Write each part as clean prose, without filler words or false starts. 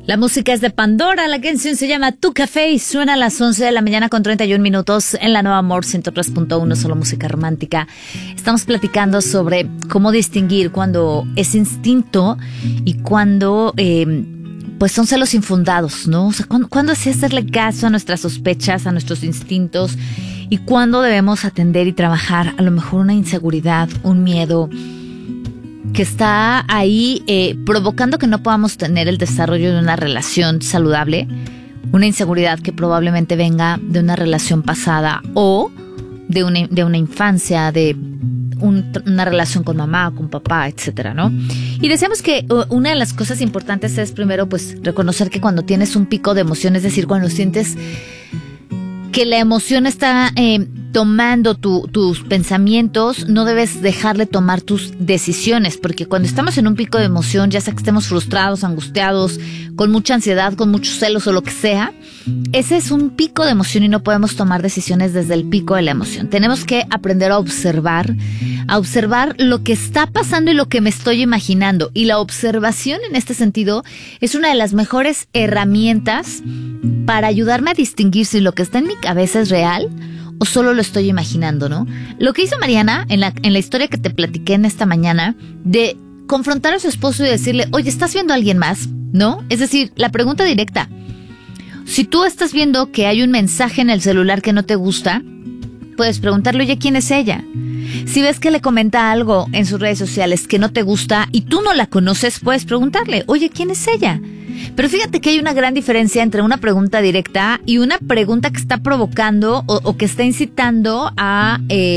La música es de Pandora, la canción se llama Tu Café y suena a las 11 de la mañana con 31 minutos en la Nueva Amor 103.1, solo música romántica. Estamos platicando sobre cómo distinguir cuando es instinto y cuando pues son celos infundados, ¿no? O sea, cuándo es hacerle caso a nuestras sospechas, a nuestros instintos, y cuándo debemos atender y trabajar a lo mejor una inseguridad, un miedo que está ahí provocando que no podamos tener el desarrollo de una relación saludable, una inseguridad que probablemente venga de una relación pasada o de una infancia, de una relación con mamá, con papá, etcétera, ¿no? Y decíamos que una de las cosas importantes es primero pues reconocer que cuando tienes un pico de emoción, es decir, cuando sientes que la emoción está tomando tus pensamientos, no debes dejarle tomar tus decisiones, porque cuando estamos en un pico de emoción, ya sea que estemos frustrados, angustiados, con mucha ansiedad, con muchos celos o lo que sea, ese es un pico de emoción y no podemos tomar decisiones desde el pico de la emoción. Tenemos que aprender a observar lo que está pasando y lo que me estoy imaginando. Y la observación en este sentido es una de las mejores herramientas para ayudarme a distinguir si lo que está en mi cabeza es real o solo lo estoy imaginando, ¿no? Lo que hizo Mariana en la historia que te platiqué en esta mañana, de confrontar a su esposo y decirle, oye, ¿estás viendo a alguien más? ¿No? Es decir, la pregunta directa. Si tú estás viendo que hay un mensaje en el celular que no te gusta, puedes preguntarle, oye, ¿quién es ella? Si ves que le comenta algo en sus redes sociales que no te gusta y tú no la conoces, puedes preguntarle, oye, ¿quién es ella? Pero fíjate que hay una gran diferencia entre una pregunta directa y una pregunta que está provocando o que está incitando a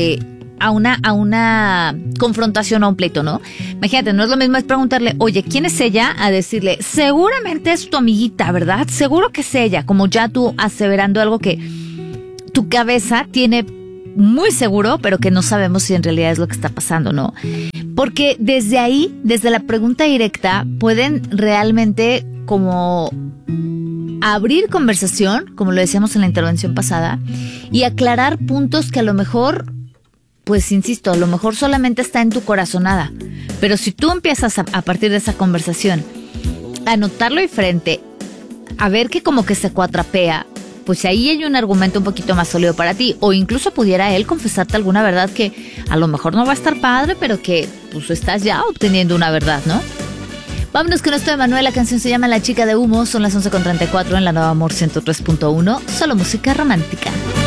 una confrontación o a un pleito, ¿no? Imagínate, no es lo mismo es preguntarle, oye, ¿quién es ella? A decirle, seguramente es tu amiguita, ¿verdad? Seguro que es ella, como ya tú aseverando algo que tu cabeza tiene muy seguro, pero que no sabemos si en realidad es lo que está pasando, ¿no? Porque desde ahí, desde la pregunta directa, pueden realmente como abrir conversación, como lo decíamos en la intervención pasada, y aclarar puntos que a lo mejor, pues insisto, a lo mejor solamente está en tu corazonada. Pero si tú empiezas a partir de esa conversación a notarlo diferente, a ver que como que se cuatrapea, pues ahí hay un argumento un poquito más sólido para ti. O incluso pudiera él confesarte alguna verdad que a lo mejor no va a estar padre, pero que pues estás ya obteniendo una verdad, ¿no? Vámonos con esto de Manuel, la canción se llama La Chica de Humo, son las 11:34 en la Nueva Amor 103.1, solo música romántica.